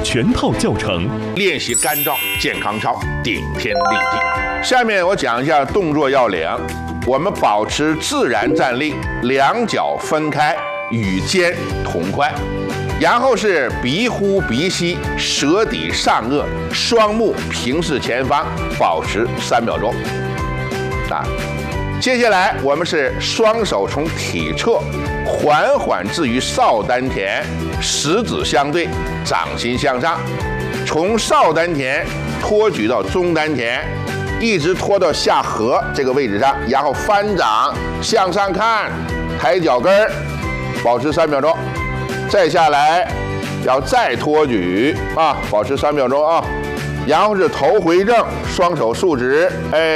全套教程， 练习干燥健康操，顶天立地。下面我讲一下动作要领，我们保持自然站立，两脚分开，与肩同宽。然后是鼻呼鼻吸，舌抵上颚，双目平视前方，保持3秒钟。接下来我们是双手从体侧缓缓置于少丹田，食指相对，掌心向上，从少丹田托举到中丹田，一直拖到下颌这个位置上，然后翻掌向上看，抬脚跟儿，保持3秒钟。再下来要再托举保持3秒钟啊。然后是头回正，双手竖直，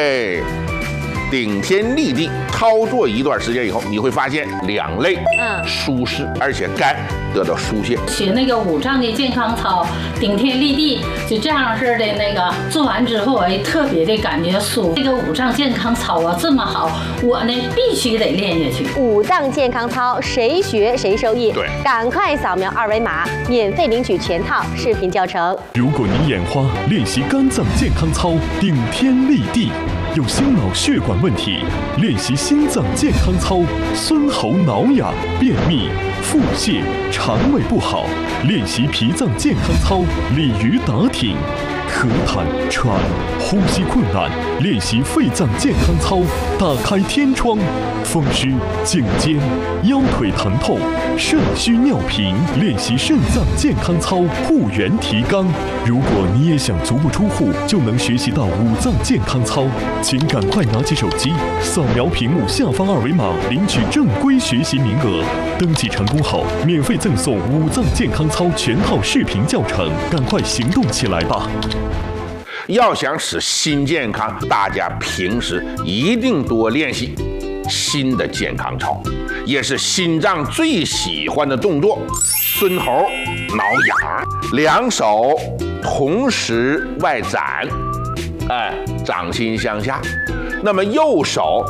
顶天立地。操作一段时间以后，你会发现两肋舒适，而且肝得到疏泄。 学那个5脏的健康操，顶天立地，就这样式的那个做完之后，特别的感觉舒服。这个5脏健康操啊这么好，我呢必须得练下去。 5脏健康操，谁学谁受益。 对， 赶快扫描2维码，免费领取全套视频教程。 如果你眼花，练习肝脏健康操，顶天立地；有心脑血管问题，练习心脏健康操，孙喉挠痒、便秘、腹泻、肠胃不好，练习脾脏健康操，鲤鱼打挺。咳痰、喘、呼吸困难，练习肺脏健康操，打开天窗；风湿、颈肩、腰腿疼痛、肾虚尿频，练习肾脏健康操，护元提肛。如果你也想足不出户就能学习到5脏健康操，请赶快拿起手机，扫描屏幕下方2维码，领取正规学习名额。登记成功后，免费赠送5脏健康操全套视频教程，赶快行动起来吧！ 要想使心健康，大家平时一定多练习心的健康操，也是心脏最喜欢的动作。孙喉挠痒，两手同时外展，掌心向下。那么右手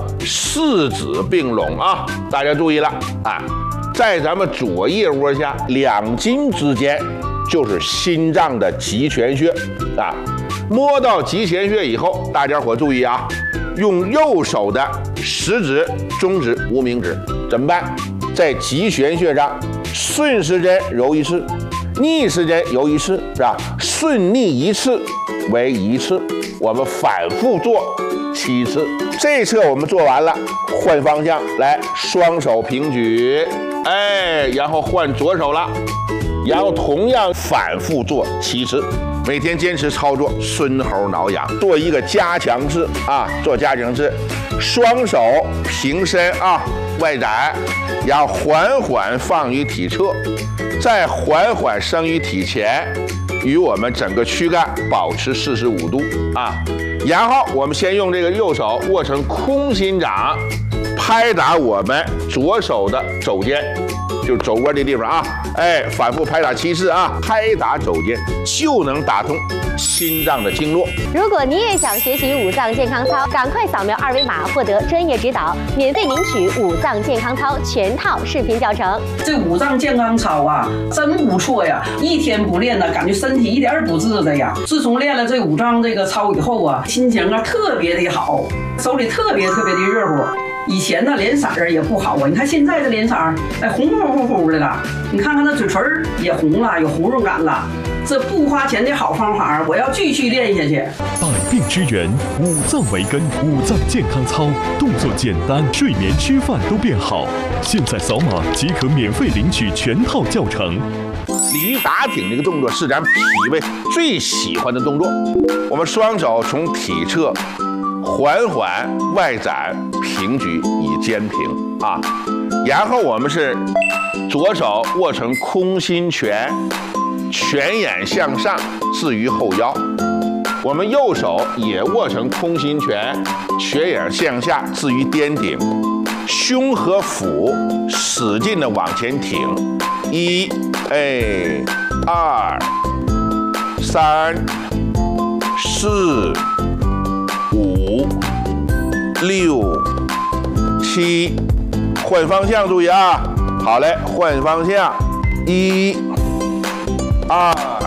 4指并拢啊，大家注意了在咱们左腋窝下2筋之间就是心脏的极泉穴摸到极泉穴以后，大家伙注意啊，用右手的食指、中指、无名指怎么办？在极泉穴上顺时针揉1次，逆时针揉1次，是吧？顺逆1次为1次，我们反复做7次。这侧我们做完了，换方向来，双手平举，然后换左手了，然后同样反复做7次。每天坚持操作孙喉挠痒，做一个加强式做加强式，双手平伸外展，然后缓缓放于体侧，再缓缓升于体前，与我们整个躯干保持45度然后我们先用这个右手握成空心掌，拍打我们左手的肘尖，就是肘窝这地方反复拍打7次拍打肘尖就能打通心脏的经络。 如果你也想学习5脏健康操，赶快扫描2维码，获得专业指导，免费领取5脏健康操全套视频教程。 这5脏健康操真不错呀，一天不练呢，感觉身体一点不自在呀。自从练了这5脏这个操以后心情特别的好，手里特别的热乎。以前呢脸色也不好你看现在这脸色红乎乎的了，你看看那嘴唇也红了，有红润感了。这不花钱的好方法，我要继续练下去。 百病之源，5脏为根，5脏健康操，动作简单，睡眠吃饭都变好。现在扫码即可免费领取全套教程。 鲤鱼打挺这个动作是咱脾胃最喜欢的动作。我们双手从体侧缓缓外展平举以肩平然后我们是左手握成空心拳，拳眼向上置于后腰，我们右手也握成空心拳，拳眼向下置于颠顶，胸和腹使劲的往前挺，1、2、3、4、5、6、7，换方向注意好嘞，换方向，1、2。